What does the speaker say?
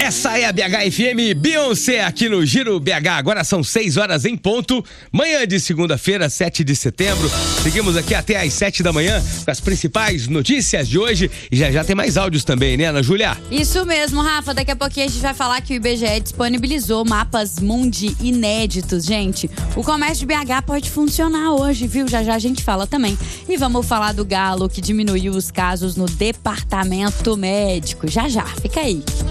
Essa é a BH FM, Beyoncé aqui no Giro BH. Agora são 6 horas em ponto, manhã de segunda-feira, 7 de setembro. Seguimos aqui até às 7 da manhã com as principais notícias de hoje. E já tem mais áudios também, né, Ana Júlia? Isso mesmo, Rafa. Daqui a pouquinho a gente vai falar que o IBGE disponibilizou mapas mundi inéditos, gente. O comércio de BH pode funcionar hoje, viu? Já a gente fala também. E vamos falar do Galo, que diminuiu os casos no departamento médico. Já, fica aí.